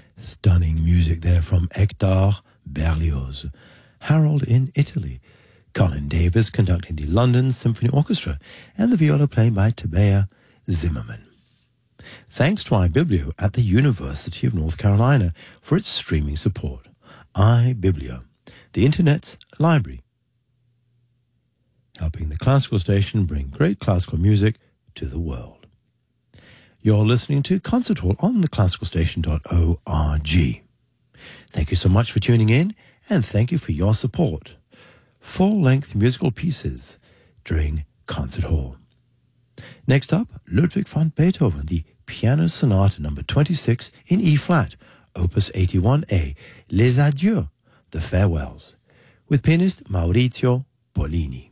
Stunning music there from Hector Berlioz. Harold in Italy. Colin Davis conducting the London Symphony Orchestra and the viola playing by Tabea Zimmerman. Thanks to iBiblio at the University of North Carolina for its streaming support. iBiblio, the Internet's library, helping the classical station bring great classical music to the world. You're listening to Concert Hall on theclassicalstation.org. Thank you so much for tuning in, and thank you for your support. Full-length musical pieces during Concert Hall. Next up, Ludwig van Beethoven, the Piano Sonata number 26 in E-flat, Opus 81A, Les Adieux, the Farewells, with pianist Maurizio Pollini.